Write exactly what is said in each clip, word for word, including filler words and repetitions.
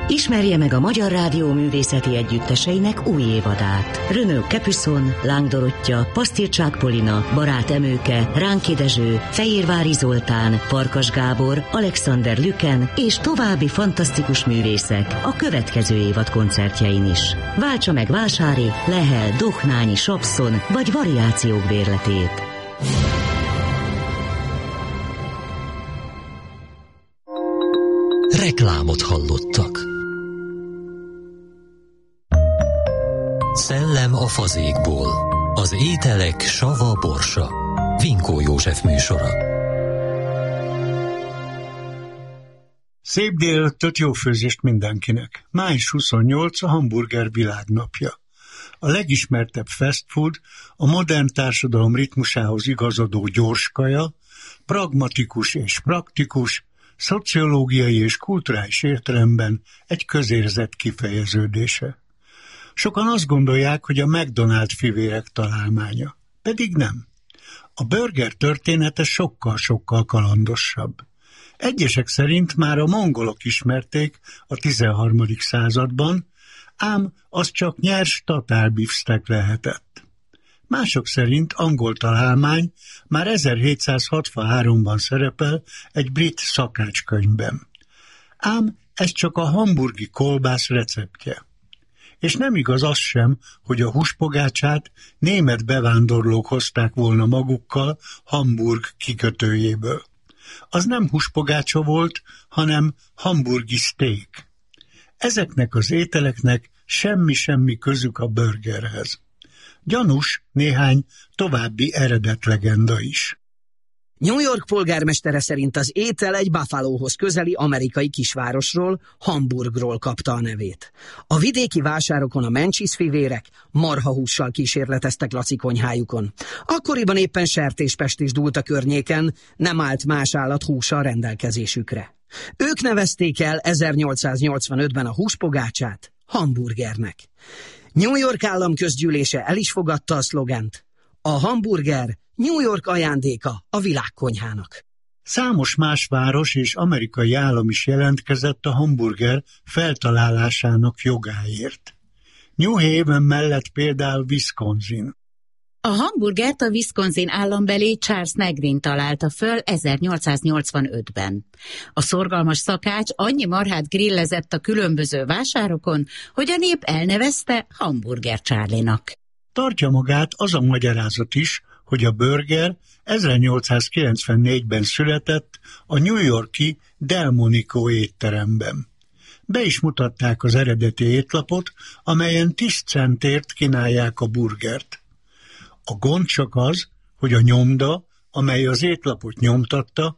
Ismerje meg a Magyar Rádió művészeti együtteseinek új évadát. Renaud Capuçon, Láng Dorottya, Pasztircsák Polina, Barát Emőke, Ránki Dezső, Fejérvári Zoltán, Farkas Gábor, Alexander Lüken és további fantasztikus művészek a következő évad koncertjein is. Váltsa meg Vásári, Lehel, Dohnányi, Sapszon vagy Variációk bérletét. Reklámot hallottak. Szellem a fazékból. Az ételek sava borsa. Vinkó József műsora. Szép délelőttöt, jó főzést mindenkinek. május huszonnyolcadika a hamburger világnapja. A legismertebb fast food a modern társadalom ritmusához igazodó gyorskaja, pragmatikus és praktikus, szociológiai és kulturális értelemben egy közérzet kifejeződése. Sokan azt gondolják, hogy a McDonald's fivérek találmánya. Pedig nem. A burger története sokkal-sokkal kalandosabb. Egyesek szerint már a mongolok ismerték a tizenharmadik században, ám az csak nyers tatár-bifsztek lehetett. Mások szerint angol találmány már ezerhétszázhatvanháromban szerepel egy brit szakácskönyvben. Ám ez csak a hamburgi kolbász receptje. És nem igaz az sem, hogy a húspogácsát német bevándorlók hozták volna magukkal Hamburg kikötőjéből. Az nem húspogácsa volt, hanem hamburgi steak. Ezeknek az ételeknek semmi-semmi közük a burgerhez. Gyanús néhány további eredetlegenda is. New York polgármestere szerint az étel egy Buffalohoz közeli amerikai kisvárosról, Hamburgról kapta a nevét. A vidéki vásárokon a Menchis fivérek marhahússal kísérleteztek Laci konyhájukon. Akkoriban éppen sertéspest is dúlt a környéken, nem állt más állat húsa a rendelkezésükre. Ők nevezték el ezernyolcszáznyolcvanötben a húspogácsát hamburgernek. New York államközgyűlése el is fogadta a szlogent: a hamburger New York ajándéka a világkonyhának. Számos más város és amerikai állam is jelentkezett a hamburger feltalálásának jogáért. New Haven mellett például Wisconsin. A hamburgert a Wisconsin állambeli Charles Negrin találta föl ezernyolcszáznyolcvanötben. A szorgalmas szakács annyi marhát grillezett a különböző vásárokon, hogy a nép elnevezte Hamburger Charlie-nak. Tartja magát az a magyarázat is, hogy a burger ezernyolcszázkilencvennégyben született a New York-i Delmonico étteremben. Be is mutatták az eredeti étlapot, amelyen tíz centért kínálják a burgert. A gond csak az, hogy a nyomda, amely az étlapot nyomtatta,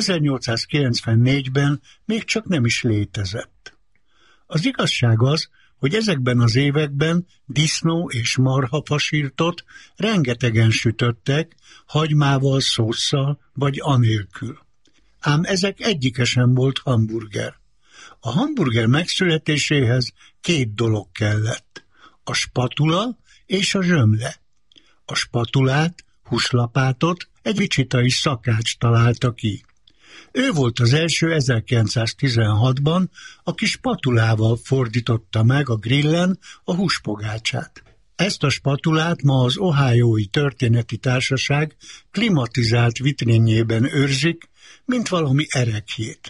ezernyolcszázkilencvennégyben még csak nem is létezett. Az igazság az, hogy ezekben az években disznó és marhafasírtot rengetegen sütöttek, hagymával, szósszal vagy anélkül. Ám ezek egyike sem volt hamburger. A hamburger megszületéséhez két dolog kellett: a spatula és a zsömle. A spatulát, húslapátot egy vicsitai szakács találta ki. Ő volt az első ezerkilencszáztizenhatban, aki spatulával fordította meg a grillen a húspogácsát. Ezt a spatulát ma az Ohiói Történeti Társaság klimatizált vitrínjében őrzik, mint valami ereklyét.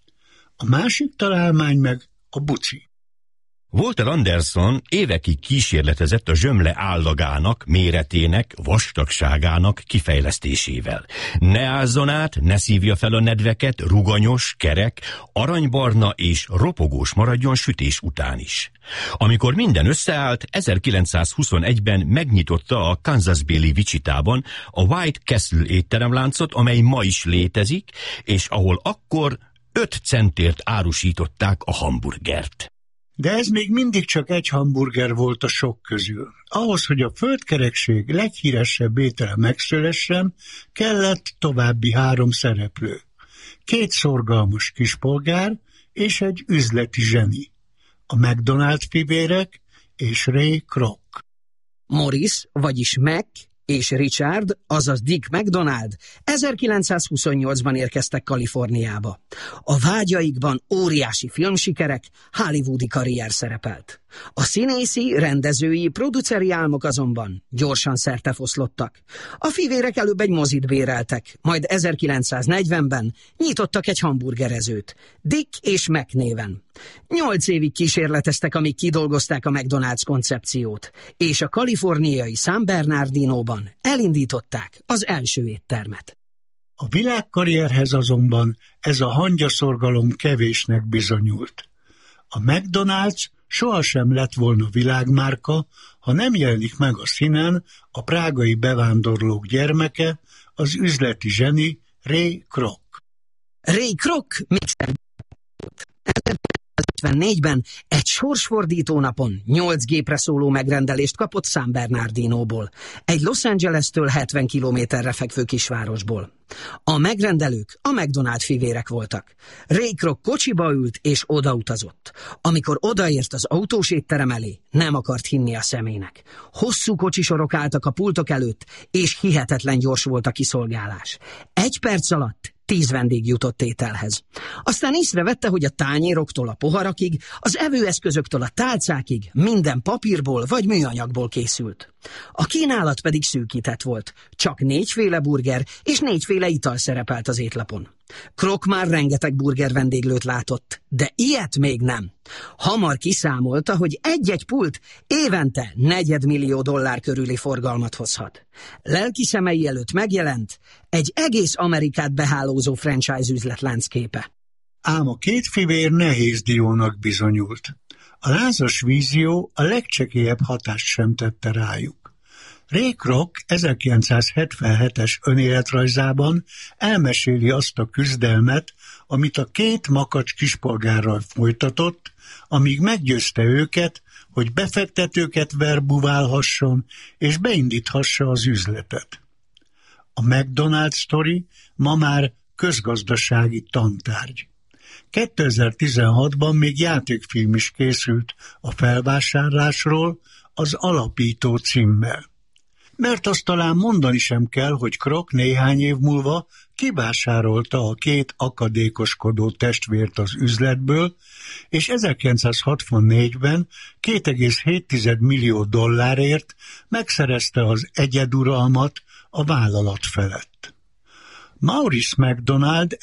A másik találmány meg a buci. Walter Anderson évekig kísérletezett a zsömle állagának, méretének, vastagságának kifejlesztésével. Ne ázzon át, ne szívja fel a nedveket, ruganyos, kerek, aranybarna és ropogós maradjon sütés után is. Amikor minden összeállt, ezerkilencszázhuszonegyben megnyitotta a Kansas-béli Wichitában a White Castle étteremláncot, amely ma is létezik, és ahol akkor öt centért árusították a hamburgert. De ez még mindig csak egy hamburger volt a sok közül. Ahhoz, hogy a földkerekség leghíresebb étele megszülessen, kellett további három szereplő. Két szorgalmas kispolgár és egy üzleti zseni. A McDonald's fivérek és Ray Kroc. Morris, vagyis Mac és Richard, azaz Dick McDonald ezerkilencszázhuszonnyolcban érkeztek Kaliforniába. A vágyaikban óriási filmsikerek, hollywoodi karrier szerepelt. A színészi, rendezői, produceri álmok azonban gyorsan szertefoszlottak. A fivérek előbb egy mozit béreltek, majd ezerkilencszáznegyvenben nyitottak egy hamburgerezőt, Dick és Mac néven. Nyolc évig kísérleteztek, amíg kidolgozták a McDonald's koncepciót, és a kaliforniai San Bernardinóban elindították az első éttermet. A világkarrierhez azonban ez a hangyaszorgalom kevésnek bizonyult. A McDonald's sohasem lett volna világmárka, ha nem jelenik meg a színen a prágai bevándorlók gyermeke, az üzleti zseni Ray Kroc. Ray Kroc mixer ezerkilencszázötvennégyben egy sorsfordító napon nyolc gépre szóló megrendelést kapott San Bernardinóból, egy Los Angeles-től hetven kilométerre fekvő kisvárosból. A megrendelők a McDonald fivérek voltak. Ray Kroc kocsiba ült és odautazott. Amikor odaért az autós étterem elé, nem akart hinni a szemének. Hosszú kocsisorok álltak a pultok előtt, és hihetetlen gyors volt a kiszolgálás. Egy perc alatt tíz vendég jutott ételhez. Aztán észrevette, hogy a tányéroktól a poharakig, az evőeszközöktől a tálcákig minden papírból vagy műanyagból készült. A kínálat pedig szűkített volt. Csak négyféle burger és négyféle ital szerepelt az étlapon. Kroc már rengeteg burger vendéglőt látott, de ilyet még nem. Hamar kiszámolta, hogy egy-egy pult évente negyedmillió dollár körüli forgalmat hozhat. Lelki szemei előtt megjelent egy egész Amerikát behálózó franchise üzletlánc képe. Ám a két fivér nehéz diónak bizonyult. A lázas vízió a legcsekélyebb hatást sem tette rájuk. Ray Kroc ezerkilencszázhetvenhetes önéletrajzában elmeséli azt a küzdelmet, amit a két makacs kispolgárral folytatott, amíg meggyőzte őket, hogy befektetőket verbuválhasson és beindíthassa az üzletet. A McDonald's sztori ma már közgazdasági tantárgy. kétezer-tizenhatban még játékfilm is készült a felvásárlásról az Alapító címmel. Mert azt talán mondani sem kell, hogy Kroc néhány év múlva kivásárolta a két akadékoskodó testvért az üzletből, és ezerkilencszázhatvannégyben két egész hét millió dollárért megszerezte az egyeduralmat a vállalat felett. Maurice McDonald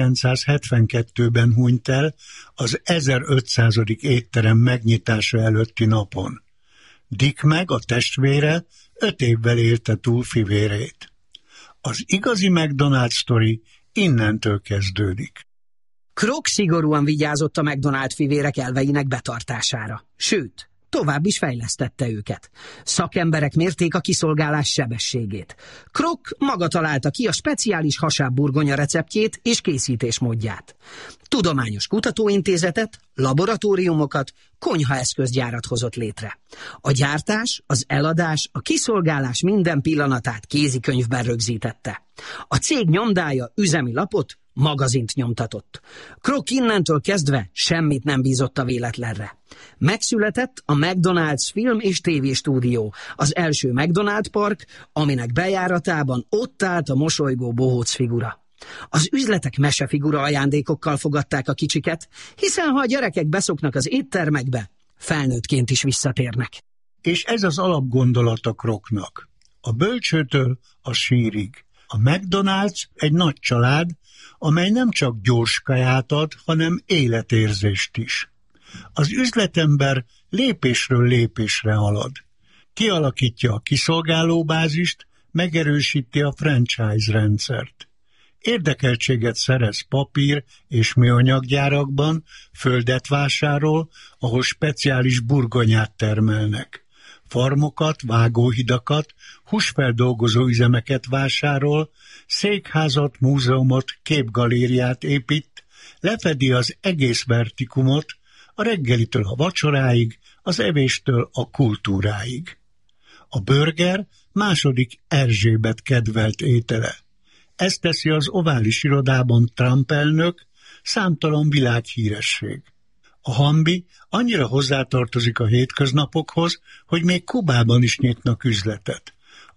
ezerkilencszázhetvenkettőben hunyt el az ezerötszázadik étterem megnyitása előtti napon. Dick meg, a testvére, öt évvel élte túl fivérét. Az igazi McDonald sztori innentől kezdődik. Kroc szigorúan vigyázott a McDonald fivérek elveinek betartására. Sőt, tovább is fejlesztette őket. Szakemberek mérték a kiszolgálás sebességét. Kroc maga találta ki a speciális hasábburgonya receptjét és készítésmódját. Tudományos kutatóintézetet, laboratóriumokat, konyhaeszközgyárat hozott létre. A gyártás, az eladás, a kiszolgálás minden pillanatát kézikönyvben rögzítette. A cég nyomdája üzemi lapot, magazint nyomtatott. Kroc innentől kezdve semmit nem bízott a véletlenre. Megszületett a McDonald's film és tévéstúdió, az első McDonald Park, aminek bejáratában ott állt a mosolygó bohóc figura. Az üzletek mesefigura ajándékokkal fogadták a kicsiket, hiszen ha a gyerekek beszoknak az éttermekbe, felnőttként is visszatérnek. És ez az alapgondolat a Crocnak. A bölcsőtől a sírig. A McDonald's egy nagy család, amely nem csak gyors kaját ad, hanem életérzést is. Az üzletember lépésről lépésre halad. Kialakítja a kiszolgálóbázist, megerősíti a franchise rendszert. Érdekeltséget szerez papír és műanyaggyárakban, földet vásárol, ahol speciális burgonyát termelnek. Farmokat, vágóhidakat, húsfeldolgozó üzemeket vásárol, székházat, múzeumot, képgalériát épít, lefedi az egész vertikumot, a reggelitől a vacsoráig, az evéstől a kultúráig. A burger második Erzsébet kedvelt étele. Ezt teszi az ovális irodában Trump elnök, számtalan világhíresség. A hambi annyira hozzátartozik a hétköznapokhoz, hogy még Kubában is nyitnak üzletet.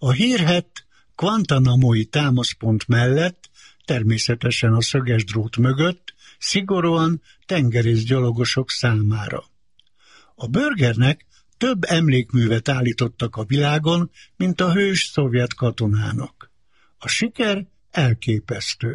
A hírhedt Guantanamo-i támaszpont mellett, természetesen a szöges drót mögött, szigorúan tengerészgyalogosok számára. A Burgernek több emlékművet állítottak a világon, mint a hős szovjet katonának. A siker elképesztő.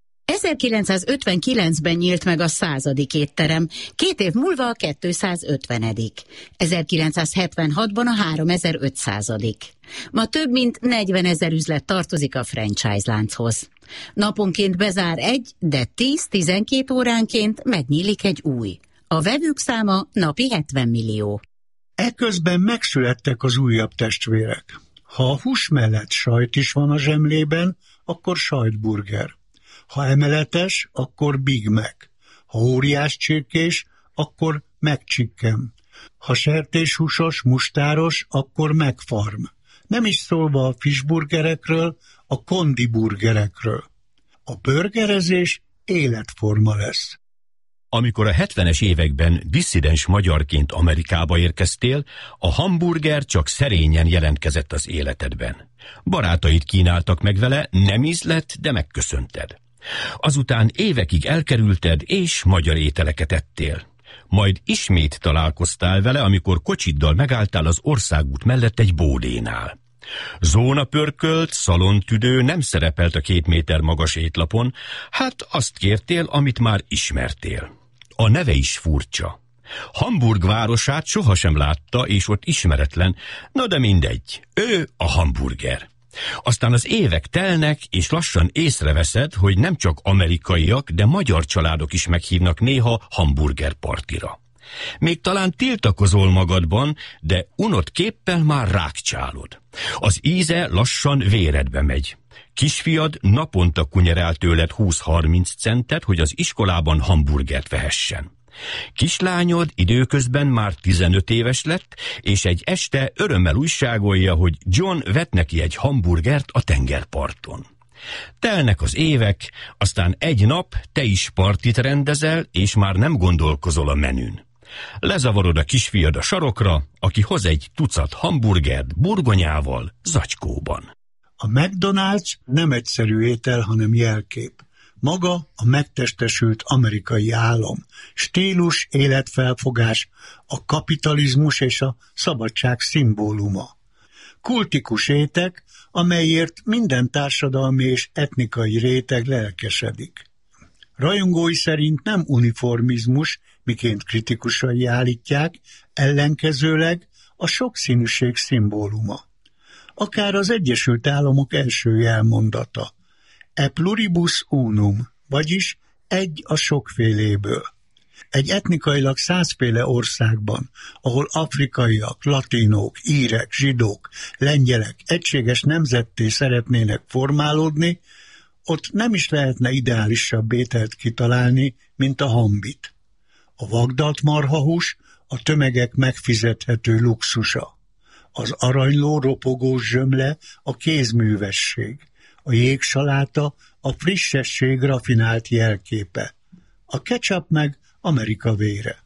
ezerkilencszázötvenkilencben nyílt meg a századik étterem, két év múlva a kétszázötvenedik ezerkilencszázhetvenhatban a háromezer-ötszázadik Ma több mint negyvenezer üzlet tartozik a franchise lánchoz. Naponként bezár egy, de tíz-tizenkét óránként megnyílik egy új. A vevők száma napi hetven millió. Eközben megszülettek az újabb testvérek. Ha a hús mellett sajt is van a zsemlében, akkor sajtburger. Ha emeletes, akkor Big Mac. Ha óriás csirkés, akkor McChicken. Ha sertéshúsos, mustáros, akkor McFarm. Nem is szólva a fishburgerekről, a kondiburgerekről. A burgerezés életforma lesz. Amikor a hetvenes években disszidens magyarként Amerikába érkeztél, a hamburger csak szerényen jelentkezett az életedben. Barátaid kínáltak meg vele, nem ízlett, de megköszönted. Azután évekig elkerülted, és magyar ételeket ettél. Majd ismét találkoztál vele, amikor kocsiddal megálltál az országút mellett egy bódénál. Zónapörkölt, szalontüdő nem szerepelt a két méter magas étlapon, hát azt kértél, amit már ismertél. A neve is furcsa. Hamburg városát sohasem látta, és ott ismeretlen, na de mindegy, ő a hamburger. Aztán az évek telnek, és lassan észreveszed, hogy nem csak amerikaiak, de magyar családok is meghívnak néha hamburger partira. Még talán tiltakozol magadban, de unott képpel már rákcsálod. Az íze lassan véredbe megy. Kisfiad naponta kunyerál tőled húsz-harminc centet, hogy az iskolában hamburgert vehessen. Kislányod időközben már tizenöt éves lett, és egy este örömmel újságolja, hogy John vett neki egy hamburgert a tengerparton. Telnek az évek, aztán egy nap te is partit rendezel, és már nem gondolkozol a menün. Lezavarod a kisfiad a sarokra, aki hoz egy tucat hamburgert burgonyával, zacskóban. A McDonald's nem egyszerű étel, hanem jelkép. Maga a megtestesült amerikai álom, stílus, életfelfogás, a kapitalizmus és a szabadság szimbóluma. Kultikus étek, amelyért minden társadalmi és etnikai réteg lelkesedik. Rajongói szerint nem uniformizmus, miként kritikusai állítják, ellenkezőleg a sokszínűség szimbóluma. Akár az Egyesült Államok első jelmondata. E pluribus unum, vagyis egy a sokféléből. Egy etnikailag százféle országban, ahol afrikaiak, latinók, írek, zsidók, lengyelek egységes nemzetté szeretnének formálódni, ott nem is lehetne ideálisabb ételt kitalálni, mint a hambit. A vagdalt marhahús a tömegek megfizethető luxusa. Az aranyló ropogós zsömle a kézművesség. A jégsaláta a frissesség rafinált jelképe. A ketchup meg Amerika vére.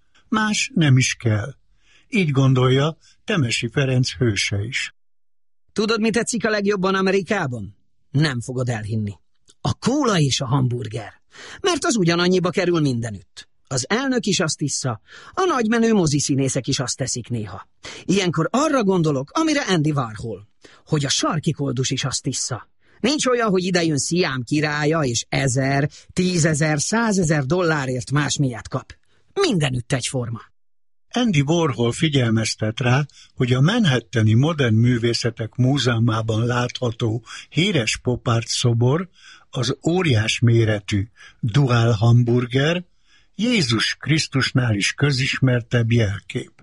Más nem is kell. Így gondolja Temesi Ferenc hőse is. Tudod, mi tetszik a legjobban Amerikában? Nem fogod elhinni. A kóla és a hamburger. Mert az ugyanannyiba kerül mindenütt. Az elnök is azt issza, a nagymenő moziszínészek is azt teszik néha. Ilyenkor arra gondolok, amire Andy Warhol, hogy a sarki koldus is azt issza. Nincs olyan, hogy idejön Sziám királya, és ezer, tízezer, százezer dollárért más miatt kap. Mindenütt egyforma. Andy Warhol figyelmeztet rá, hogy a Manhattani Modern Művészetek Múzeumában látható híres pop art szobor, az óriás méretű dual hamburger, Jézus Krisztusnál is közismertebb jelkép.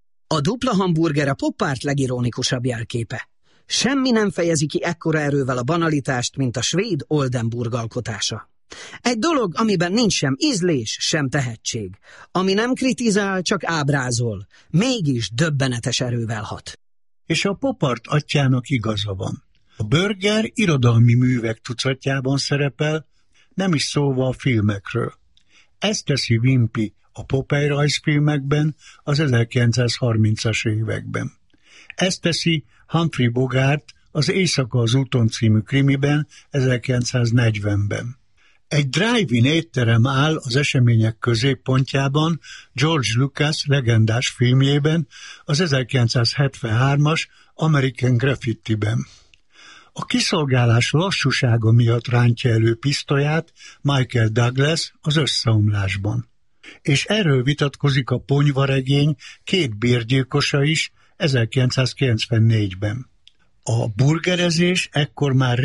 A dupla hamburger a pop art legironikusabb jelképe. Semmi nem fejezi ki ekkora erővel a banalitást, mint a svéd Oldenburg alkotása. Egy dolog, amiben nincs sem ízlés, sem tehetség. Ami nem kritizál, csak ábrázol. Mégis döbbenetes erővel hat. És a pop art atyának igaza van. A burger irodalmi művek tucatjában szerepel, nem is szólva a filmekről. Ezt teszi Wimpy a Popeye rajzfilmekben az ezerkilencszázharmincas években. Ezt teszi Humphrey Bogart az Éjszaka az úton című krimiben ezerkilencszáznegyvenben. Egy drive-in étterem áll az események középpontjában George Lucas legendás filmjében, az ezerkilencszázhetvenhármas American Graffiti-ben. A kiszolgálás lassúsága miatt rántja elő pisztolyát Michael Douglas az összeomlásban. És erről vitatkozik a ponyvaregény két bérgyilkosa is ezerkilencszázkilencvennégyben. A burgerezés ekkor már